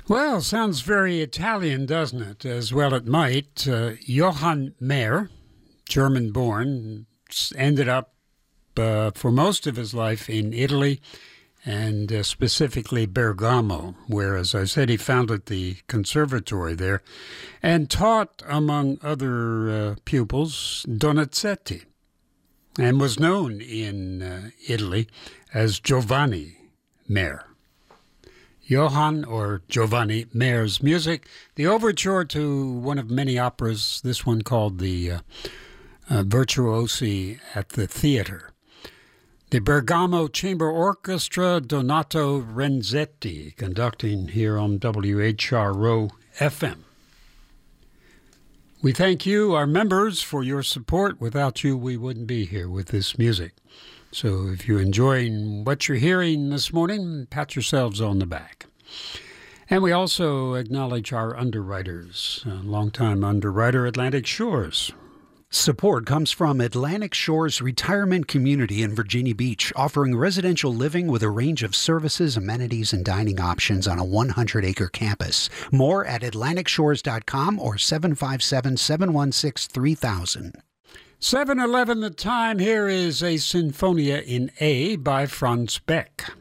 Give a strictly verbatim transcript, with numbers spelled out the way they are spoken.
Well, sounds very Italian, doesn't it? As well it might. Uh, Johann Mayer, German-born, ended up uh, for most of his life in Italy, and uh, specifically Bergamo, where, as I said, he founded the conservatory there and taught, among other uh, pupils, Donizetti, and was known in uh, Italy as Giovanni Mayer. Johann or Giovanni Mayer's music, the overture to one of many operas, this one called the uh, uh, Virtuosi at the Theater. The Bergamo Chamber Orchestra, Donato Renzetti, conducting here on W H R O F M. We thank you, our members, for your support. Without you, we wouldn't be here with this music. So if you're enjoying what you're hearing this morning, pat yourselves on the back. And we also acknowledge our underwriters, a longtime underwriter, Atlantic Shores. Support comes from Atlantic Shores Retirement Community in Virginia Beach, offering residential living with a range of services, amenities, and dining options on a one hundred acre campus. More at atlantic shores dot com or seven five seven, seven one six, three thousand. seven eleven the time. Here is a Sinfonia in A by Franz Beck.